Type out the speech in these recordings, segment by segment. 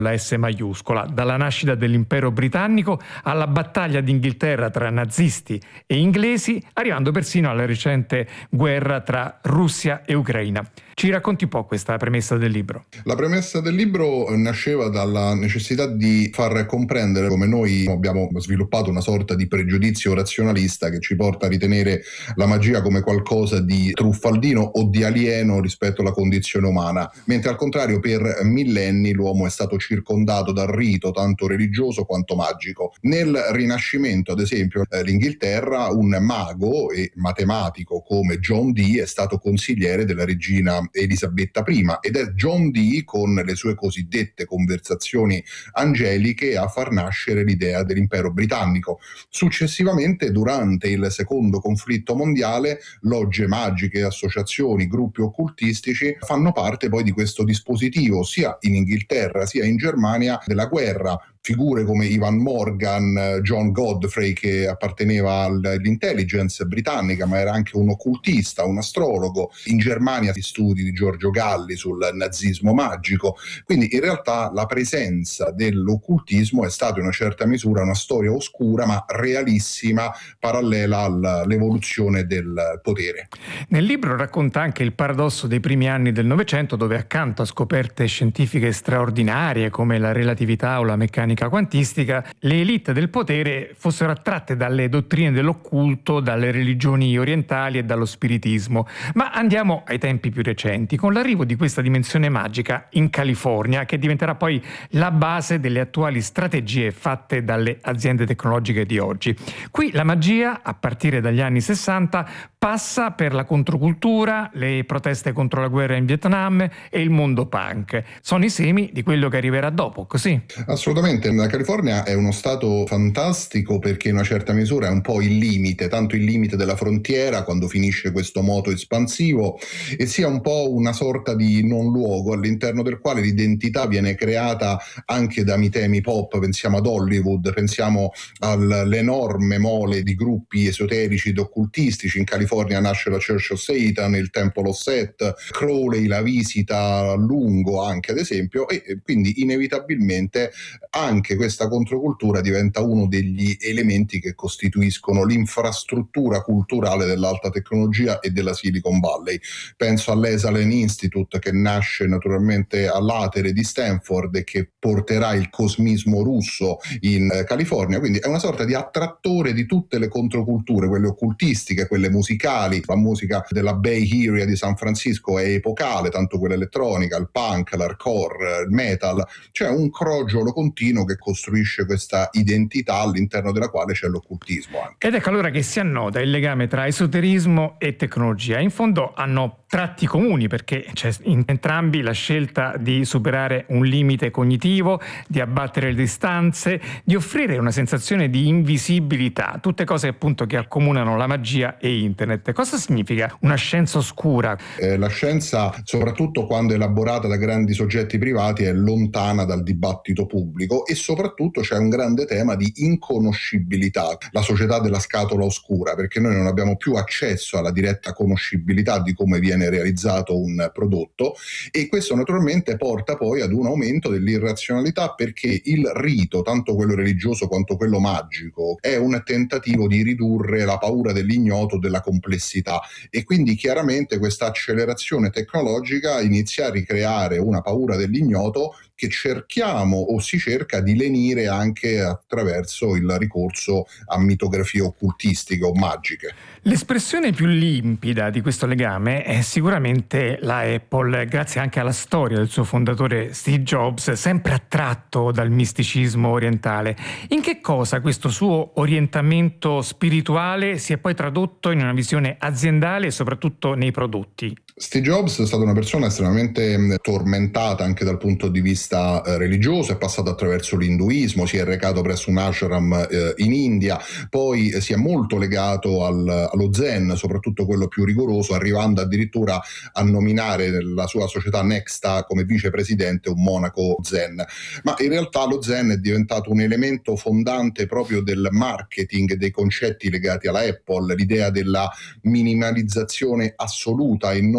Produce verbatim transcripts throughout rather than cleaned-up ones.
la S maiuscola, dalla nascita dell'impero britannico alla battaglia d'Inghilterra tra nazisti e inglesi, arrivando persino alla recente guerra tra Russia e Ucraina. Ci racconti un po' questa premessa del libro? La premessa del libro nasceva dalla necessità di far comprendere come noi abbiamo sviluppato una sorta di pregiudizio razionalista che ci porta a ritenere la magia come qualcosa di truffaldino o di alieno rispetto alla condizione umana, mentre al contrario per millenni l'uomo è stato circondato dal rito tanto religioso quanto magico. Nel Rinascimento, ad esempio, l'Inghilterra, un mago e matematico come John Dee è stato consigliere della regina Elisabetta I ed è John Dee con le sue cosiddette conversazioni angeliche a far nascere l'idea dell'impero britannico. Successivamente, durante il secondo conflitto mondiale, logge magiche, associazioni, gruppi occultistici fanno parte poi di questo dispositivo sia in Inghilterra sia in Germania della guerra. Figure come Ivan Morgan, John Godfrey, che apparteneva all'intelligence britannica ma era anche un occultista, un astrologo. In Germania gli studi di Giorgio Galli sul nazismo magico. Quindi in realtà la presenza dell'occultismo è stata in una certa misura una storia oscura ma realissima, parallela all'evoluzione del potere. Nel libro racconta anche il paradosso dei primi anni del Novecento, dove accanto a scoperte scientifiche straordinarie come la relatività o la meccanica quantistica, le elite del potere fossero attratte dalle dottrine dell'occulto, dalle religioni orientali e dallo spiritismo. Ma andiamo ai tempi più recenti, con l'arrivo di questa dimensione magica in California, che diventerà poi la base delle attuali strategie fatte dalle aziende tecnologiche di oggi. Qui la magia, a partire dagli anni sessanta, passa per la controcultura, le proteste contro la guerra in Vietnam e il mondo punk. Sono i semi di quello che arriverà dopo, così? Assolutamente. La California è uno stato fantastico perché in una certa misura è un po' il limite, tanto il limite della frontiera quando finisce questo moto espansivo, e sia un po' una sorta di non luogo all'interno del quale l'identità viene creata anche da mitemi pop. Pensiamo ad Hollywood, pensiamo all'enorme mole di gruppi esoterici ed occultistici. In California nasce la Church of Satan, il Temple of Set, Crowley la visita a lungo anche ad esempio, e quindi inevitabilmente anche questa controcultura diventa uno degli elementi che costituiscono l'infrastruttura culturale dell'alta tecnologia e della Silicon Valley. Penso all'Esalen Institute, che nasce naturalmente all'atere di Stanford e che porterà il cosmismo russo in California, quindi è una sorta di attrattore di tutte le controculture, quelle occultistiche, quelle musicali. La musica della Bay Area di San Francisco è epocale, tanto quella elettronica, il punk, l'hardcore, il metal. C'è un crogiolo continuo che costruisce questa identità all'interno della quale c'è l'occultismo anche. Ed ecco allora che si annoda il legame tra esoterismo e tecnologia. In fondo hanno tratti comuni, perché c'è in entrambi la scelta di superare un limite cognitivo, di abbattere le distanze, di offrire una sensazione di invisibilità, tutte cose appunto che accomunano la magia e internet. Cosa significa una scienza oscura? Eh, la scienza, soprattutto quando elaborata da grandi soggetti privati, è lontana dal dibattito pubblico e soprattutto c'è un grande tema di inconoscibilità, la società della scatola oscura, perché noi non abbiamo più accesso alla diretta conoscibilità di come viene realizzato un prodotto, e questo naturalmente porta poi ad un aumento dell'irrazionalità, perché il rito, tanto quello religioso quanto quello magico, è un tentativo di ridurre la paura dell'ignoto, della complessità, e quindi chiaramente questa accelerazione tecnologica inizia a ricreare una paura dell'ignoto che cerchiamo o si cerca di lenire anche attraverso il ricorso a mitografie occultistiche o magiche. L'espressione più limpida di questo legame è sicuramente la Apple, grazie anche alla storia del suo fondatore Steve Jobs, sempre attratto dal misticismo orientale. In che cosa questo suo orientamento spirituale si è poi tradotto in una visione aziendale e soprattutto nei prodotti? Steve Jobs è stata una persona estremamente tormentata anche dal punto di vista eh, religioso, è passato attraverso l'induismo, si è recato presso un ashram eh, in India, poi eh, si è molto legato al, allo zen, soprattutto quello più rigoroso, arrivando addirittura a nominare nella sua società Nexta come vicepresidente un monaco zen. Ma in realtà lo zen è diventato un elemento fondante proprio del marketing, dei concetti legati alla Apple, l'idea della minimalizzazione assoluta e non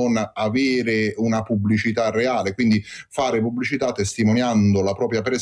non avere una pubblicità reale, quindi fare pubblicità testimoniando la propria presenza